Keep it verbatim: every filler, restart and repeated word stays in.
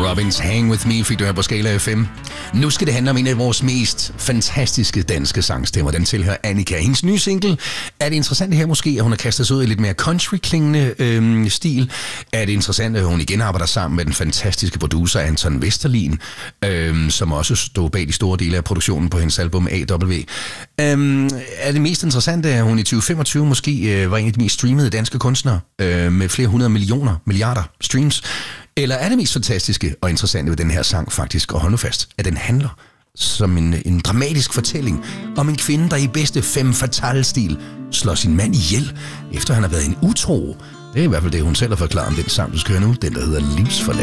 Robbins, Hang With Me, fik du her på Skala F M. Nu skal det handle om en af vores mest fantastiske danske sangstemmer. Den tilhører Annika. Hendes nye single. Er det interessant her måske, at hun har kastet sig ud i lidt mere country-klingende øh, stil? Er det interessant, at hun igen arbejder sammen med den fantastiske producer Anton Vesterlin, øh, som også stod bag de store dele af produktionen på hendes album A W? Øh, er det mest interessante, at hun i tyve femogtyve måske øh, var en af de mest streamede danske kunstnere øh, med flere hundrede millioner, milliarder streams? Eller er det mest fantastiske og interessante ved den her sang faktisk, og hold nu fast, at den handler som en, en dramatisk fortælling om en kvinde, der i bedste femme fatale-stil slår sin mand ihjel, efter han har været en utro. Det er i hvert fald det, hun selv har forklaret om den sang, du skal høre nu, den der hedder Livsforladt.